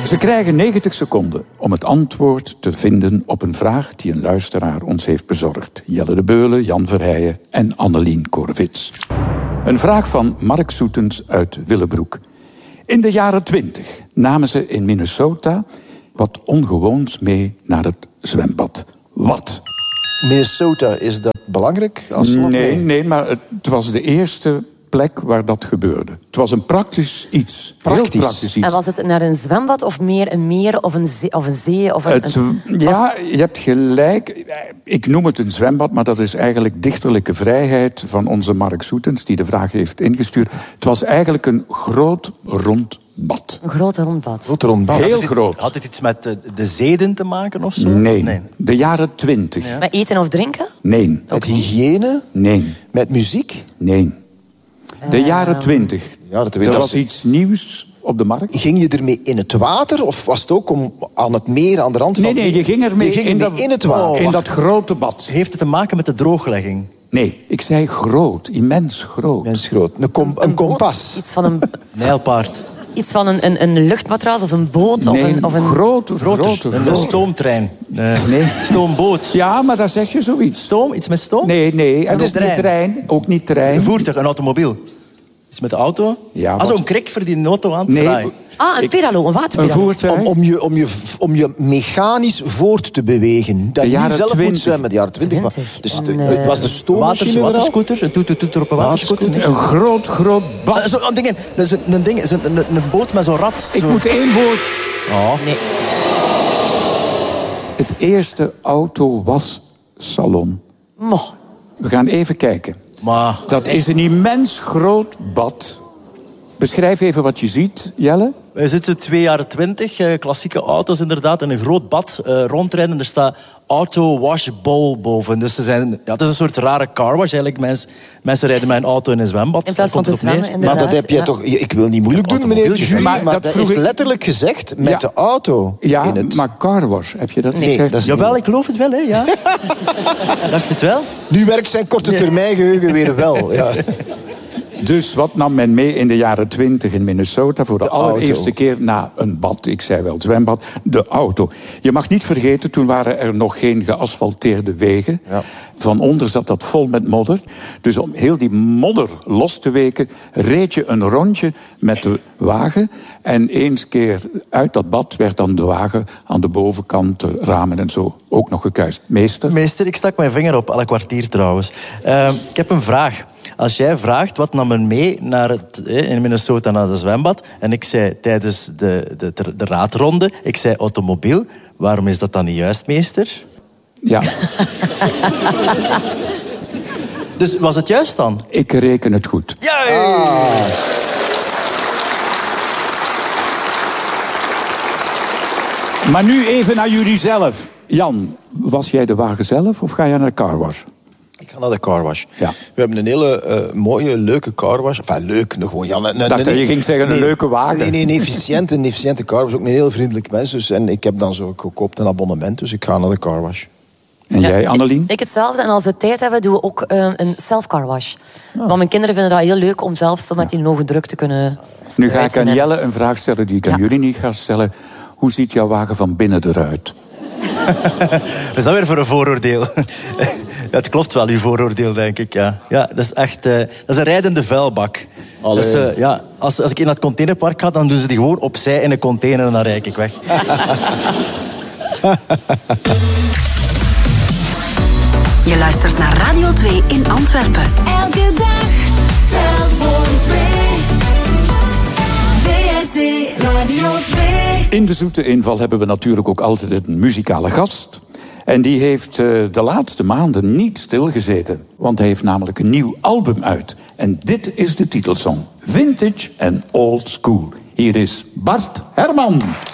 Ze krijgen 90 seconden om het antwoord te vinden op een vraag die een luisteraar ons heeft bezorgd. Jelle de Beulen, Jan Verheijen en Annelien Korvits. Een vraag van Mark Soetens uit Willebroek. In de jaren 20 namen ze in Minnesota wat ongewoons mee naar het zwembad. Wat? Minnesota, is dat belangrijk? Als Nee, maar het was de eerste plek waar dat gebeurde. Het was een praktisch iets. Heel praktisch iets. En was het naar een zwembad of meer een meer of een zee? Ja, je hebt gelijk. Ik noem het een zwembad, maar dat is eigenlijk dichterlijke vrijheid van onze Mark Soetens, die de vraag heeft ingestuurd. Het was eigenlijk een groot rond bad. Een grote rondbad. Heel groot. Had het iets met de zeden te maken of zo? Nee. De jaren 20. Ja. Met eten of drinken? Nee. Met hygiëne? Nee. Met muziek? Nee. De jaren 20. Er was iets nieuws op de markt. Ging je ermee in het water? Of was het ook aan het meer, aan de rand van... Nee, je ging ermee in het water. In dat grote bad. Heeft het te maken met de drooglegging? Nee, ik zei groot. Immens groot. Immens groot. Een kompas. Iets van een... Nijlpaard. Iets van een luchtmatras of een boot? Nee, of een groter. Een stoomtrein. Nee. Stoomboot. Ja, maar dan zeg je zoiets. Stoom? Iets met stoom? Nee. En ook niet trein. Ook niet trein. Een voertuig, een automobiel. Iets met de auto? Ja, zo'n krik voor die auto aan te draaien. Een pedalo, een waterpedalo. Een voertuig. Om je mechanisch voort te bewegen. Dat je niet zelf moet zwemmen. De jaren 20. Dus het was de stoommachine. Waterscooter, een toeter op een waterscooter. Een groot bad. Een boot met zo'n rat. Ik moet 1 woord. Oh. Nee. Het eerste autowassalon. We gaan even kijken. Maar... Dat is een immens groot bad. Beschrijf even wat je ziet, Jelle. Wij zitten 2 jaren 20, klassieke auto's inderdaad, in een groot bad rondrijden. Er staat auto wash bowl boven. Dus het is een soort rare car wash. Eigenlijk mensen rijden met een auto in een zwembad. In plaats van te zwemmen, inderdaad. Maar dat heb jij toch... Ik wil niet moeilijk doen, meneer Jury, maar dat heeft letterlijk gezegd met de auto. Ja, in het... maar car wash, heb je dat gezegd? Dat is Jawel, ik geloof het wel, hè. Ja. Dacht het wel? Nu werkt zijn korte termijn geheugen weer wel, ja. Dus wat nam men mee in de jaren 20 in Minnesota voor de allereerste keer na een bad? Ik zei wel zwembad, de auto. Je mag niet vergeten, toen waren er nog geen geasfalteerde wegen. Ja. Van onder zat dat vol met modder. Dus om heel die modder los te weken, reed je een rondje met de wagen. En eens keer uit dat bad werd dan de wagen aan de bovenkant, de ramen en zo, ook nog gekuist. Meester, ik stak mijn vinger op, alle kwartier trouwens. Ik heb een vraag. Als jij vraagt, wat nam men mee in Minnesota naar de zwembad? En ik zei tijdens de raadronde, ik zei automobiel. Waarom is dat dan niet juist, meester? Ja. Dus was het juist dan? Ik reken het goed. Maar nu even naar jullie zelf. Jan, was jij de wagen zelf of ga jij naar de carwash? Ik ga naar de carwash. Ja. We hebben een hele mooie, leuke carwash. Enfin, leuk, gewoon... Ja, je ging zeggen een leuke wagen. Nee, een efficiënte carwash. Ook een heel vriendelijk mens. Dus, en ik heb dan zo gekoopt een abonnement, dus ik ga naar de carwash. En jij, Annelien? Ik hetzelfde. En als we tijd hebben, doen we ook een self-carwash. Want mijn kinderen vinden dat heel leuk om zelf zo met die ogen druk te kunnen... Nu ga ik aan Jelle een vraag stellen die ik aan jullie niet ga stellen. Hoe ziet jouw wagen van binnen eruit? Wat is dat weer voor een vooroordeel? Ja, het klopt wel, uw vooroordeel, denk ik. Ja, dat is echt... dat is een rijdende vuilbak. Dus, als ik in dat containerpark ga, dan doen ze die gewoon opzij in een container en dan rijd ik weg. Je luistert naar Radio 2 in Antwerpen. Elke dag telt voor 2. VRT Radio 2. In de zoete inval hebben we natuurlijk ook altijd een muzikale gast. En die heeft de laatste maanden niet stilgezeten. Want hij heeft namelijk een nieuw album uit. En dit is de titelsong. Vintage and Old School. Hier is Bart Herman.